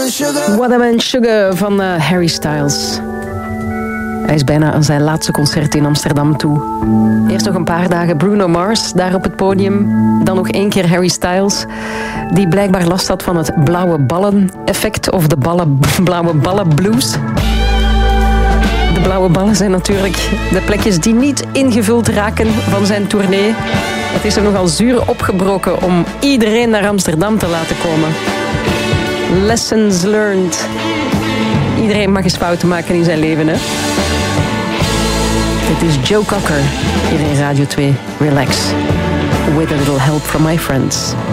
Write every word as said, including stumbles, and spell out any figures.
Watermelon Sugar. Watermelon Sugar van uh, Harry Styles. Hij is bijna aan zijn laatste concert in Amsterdam toe. Eerst nog een paar dagen Bruno Mars daar op het podium. Dan nog één keer Harry Styles. Die blijkbaar last had van het blauwe ballen effect. Of de ballen, blauwe ballen blues. De blauwe ballen zijn natuurlijk de plekjes die niet ingevuld raken van zijn tournee. Het is er nogal zuur opgebroken om iedereen naar Amsterdam te laten komen. Lessons learned. Iedereen mag eens fouten maken in zijn leven, hè? Dit is Joe Cocker hier in Radio twee. Relax. With a little help from my friends.